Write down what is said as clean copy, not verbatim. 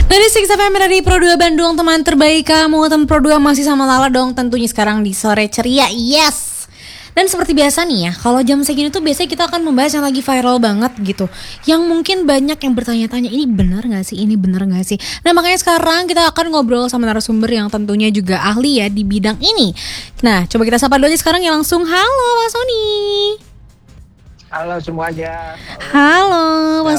Dari Six FM dari Pro 2 Bandung, teman terbaik kamu. Teman Pro 2 masih sama Lala dong tentunya sekarang di Sore Ceria. Yes. Dan seperti biasa nih ya, kalau jam segini tuh biasanya kita akan membahas yang lagi viral banget gitu, yang mungkin banyak yang bertanya-tanya, ini benar gak sih, ini benar gak sih. Nah makanya sekarang kita akan ngobrol sama narasumber yang tentunya juga ahli ya di bidang ini. Nah coba kita sapa dulu aja sekarang ya langsung. Halo Mas Sony. Halo semuanya. Halo Mas